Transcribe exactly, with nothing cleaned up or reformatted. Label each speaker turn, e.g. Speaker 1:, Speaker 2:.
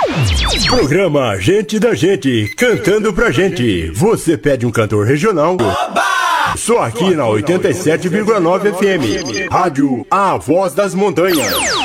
Speaker 1: Programa Gente da Gente, cantando pra gente. Você pede um cantor regional? Oba! Só aqui na oitenta e sete vírgula nove F M. Rádio A Voz das Montanhas.